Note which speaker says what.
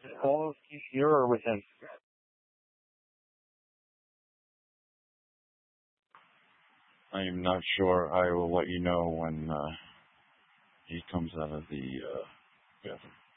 Speaker 1: call you here or with him?
Speaker 2: I am not sure. I will let you know when he comes out of the bathroom.